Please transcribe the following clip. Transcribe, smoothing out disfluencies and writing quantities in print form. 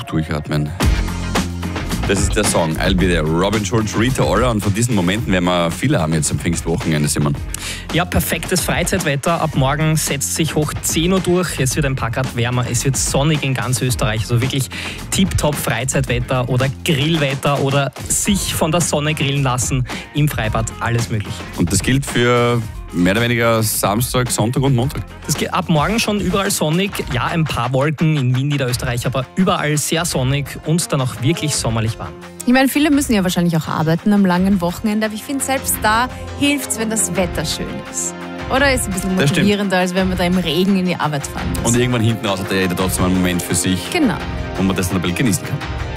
durchatmen. Das ist der Song I'll Be There. Robin Schulz, Rita Ora. Und von diesen Momenten werden wir viele haben jetzt am Pfingstwochenende, Simon. Ja, perfektes Freizeitwetter. Ab morgen setzt sich hoch 10 Uhr durch. Es wird ein paar Grad wärmer. Es wird sonnig in ganz Österreich. Also wirklich tipptopp Freizeitwetter oder Grillwetter oder sich von der Sonne grillen lassen im Freibad. Alles möglich. Und das gilt für mehr oder weniger Samstag, Sonntag und Montag. Es geht ab morgen schon überall sonnig. Ja, ein paar Wolken in Wien, Niederösterreich, aber überall sehr sonnig und dann auch wirklich sommerlich warm. Ich meine, viele müssen ja wahrscheinlich auch arbeiten am langen Wochenende, aber ich finde, selbst da hilft es, wenn das Wetter schön ist. Oder ist ein bisschen motivierender, als wenn man da im Regen in die Arbeit fahren muss. Und irgendwann hinten raus hat jeder trotzdem einen Moment für sich, Genau. wo man das dann ein bisschen genießen kann.